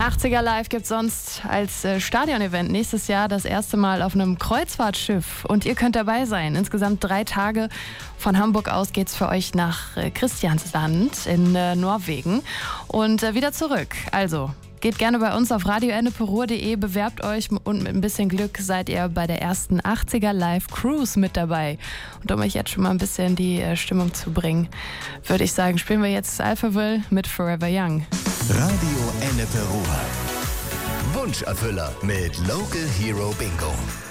80er Live gibt es sonst als Stadion-Event nächstes Jahr das erste Mal auf einem Kreuzfahrtschiff. Und ihr könnt dabei sein. Insgesamt 3 Tage. Von Hamburg aus geht's für euch nach Christiansand in Norwegen und wieder zurück. Also geht gerne bei uns auf radioenneperuhr.de, bewerbt euch und mit ein bisschen Glück seid ihr bei der ersten 80er Live Cruise mit dabei. Und um euch jetzt schon mal ein bisschen die Stimmung zu bringen, würde ich sagen, spielen wir jetzt Alphaville mit Forever Young. Radio Enneperuhr. Wunscherfüller mit Local Hero Bingo.